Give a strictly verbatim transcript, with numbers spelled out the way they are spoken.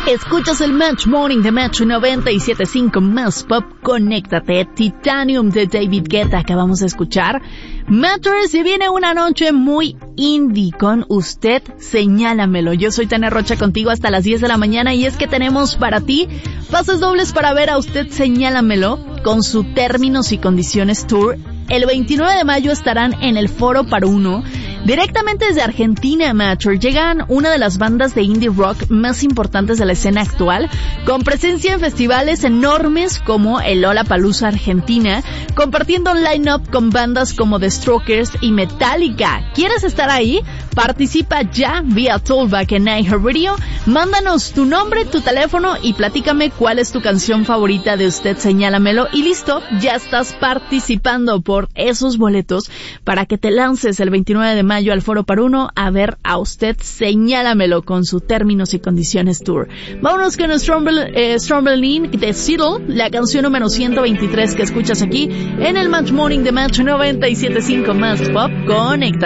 Escuchas el Match Morning de Match noventa y siete punto cinco Más Pop. Conéctate. Titanium de David Guetta acabamos de escuchar. Matters, y viene una noche muy indie con Usted Señálamelo. Yo soy Tania Rocha contigo hasta las diez de la mañana y es que tenemos para ti pases dobles para ver a Usted Señálamelo con su Términos y Condiciones Tour. El veintinueve de mayo estarán en el Foro Paruno. Directamente desde Argentina, Matter, llegan una de las bandas de indie rock más importantes de la escena actual, con presencia en festivales enormes como el Lollapalooza Argentina, compartiendo un line-up con bandas como The Strokers y Metallica. ¿Quieres estar ahí? Participa ya vía Tollback en iHeartRadio. Mándanos tu nombre, tu teléfono y platícame cuál es tu canción favorita de Usted Señálamelo. Y listo, ya estás participando por esos boletos para que te lances el veintinueve de mayo al Foro Paruno a ver a Usted Señálamelo con su Términos y Condiciones Tour. Vámonos con Strombel, eh, Strombelin de Seattle, la canción número ciento veintitrés que escuchas aquí en el Match Morning de Match noventa y siete punto cinco Más Pop. Conecta.